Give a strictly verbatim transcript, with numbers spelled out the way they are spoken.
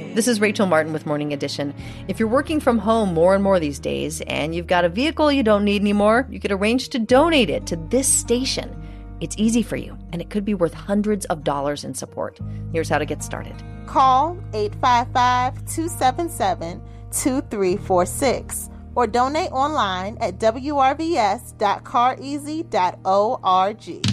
This is Rachel Martin with Morning Edition. If you're working from home more and more these days and you've got a vehicle you don't need anymore, you could arrange to donate it to this station. It's easy for you, and it could be worth hundreds of dollars in support. Here's how to get started. Call eight five five, two seven seven, two three four six or donate online at w r v s dot car easy dot org.